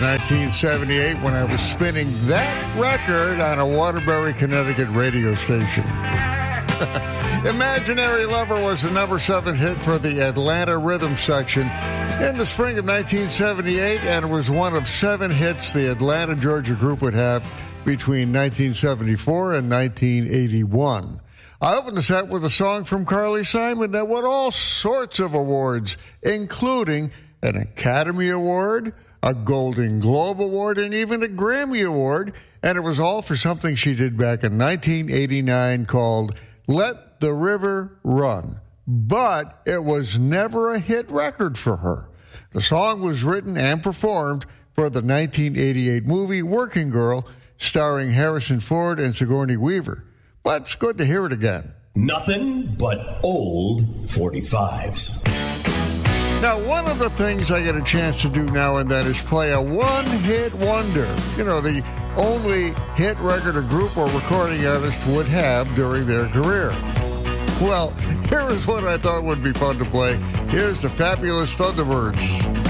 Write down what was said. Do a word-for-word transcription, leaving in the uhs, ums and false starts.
nineteen seventy-eight, when I was spinning that record on a Waterbury, Connecticut radio station. Imaginary Lover was the number seven hit for the Atlanta rhythm section in the spring of nineteen seventy-eight, and it was one of seven hits the Atlanta, Georgia group would have between nineteen seventy-four and nineteen eighty-one. I opened the set with a song from Carly Simon that won all sorts of awards, including an Academy Award, a Golden Globe Award, and even a Grammy Award, and it was all for something she did back in nineteen eighty-nine called Let the River Run. But it was never a hit record for her. The song was written and performed for the nineteen eighty-eight movie Working Girl, starring Harrison Ford and Sigourney Weaver. But it's good to hear it again. Nothing but old forty-fives. Now, one of the things I get a chance to do now and then is play a one-hit wonder. You know, the only hit record a group or recording artist would have during their career. Well, here is what I thought would be fun to play. Here's the Fabulous Thunderbirds.